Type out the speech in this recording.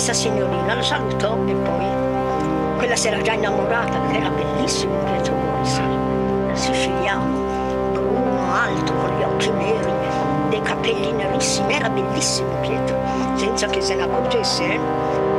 questa signorina, la salutò e poi quella si era già innamorata, era bellissimo Pietro Boris, siciliano, bruno, alto, con gli occhi neri, dei capelli nerissimi, era bellissimo Pietro, senza che se ne accorgesse,